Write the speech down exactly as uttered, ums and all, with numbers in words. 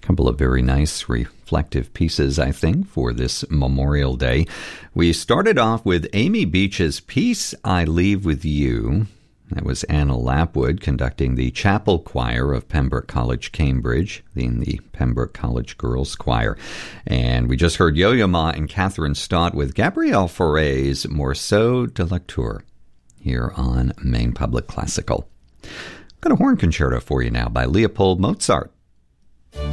couple of very nice reflective pieces, I think, for this Memorial Day. We started off with Amy Beach's Peace I Leave With You. That was Anna Lapwood conducting the chapel choir of Pembroke College, Cambridge, in the Pembroke College Girls Choir. And we just heard Yo-Yo Ma and Catherine Stott with Gabrielle Fauré's Morceau de Lecture here on Maine Public Classical. Got a horn concerto for you now by Leopold Mozart.